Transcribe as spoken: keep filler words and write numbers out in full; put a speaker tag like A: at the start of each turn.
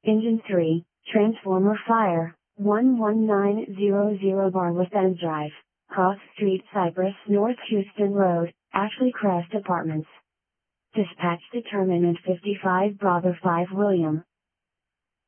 A: Engine three, Transformer Fire, one one nine zero zero Barlith End Drive, Cross Street Cypress North Houston Road, Ashley Crest Apartments. Dispatch determinant fifty-five Bravo five William.